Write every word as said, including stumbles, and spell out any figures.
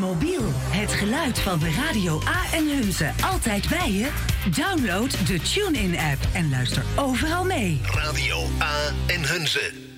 mobiel. Het geluid van de Radio A en Hunze altijd bij je? Download de TuneIn-app en luister overal mee. Radio A en Hunze.